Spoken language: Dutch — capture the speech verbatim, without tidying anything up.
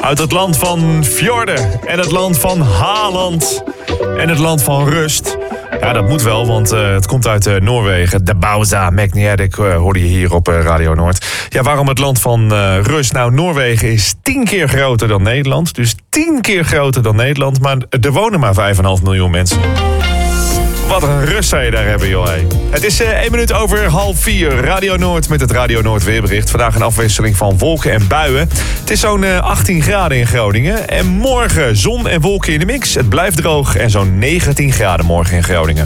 Uit het land van fjorden en het land van Haaland en het land van rust. Ja, dat moet wel, want uh, het komt uit uh, Noorwegen. De Bauza Magnetic uh, hoorde je hier op uh, Radio Noord. Ja, waarom het land van uh, rust? Nou, Noorwegen is tien keer groter dan Nederland. Dus tien keer groter dan Nederland. Maar er wonen maar vijf komma vijf miljoen mensen. Wat een rust zou je daar hebben, joh. Hey. Het is uh, één minuut over half vier. Radio Noord met het Radio Noord weerbericht. Vandaag een afwisseling van wolken en buien. Het is zo'n uh, achttien graden in Groningen. En morgen zon en wolken in de mix. Het blijft droog en zo'n negentien graden morgen in Groningen.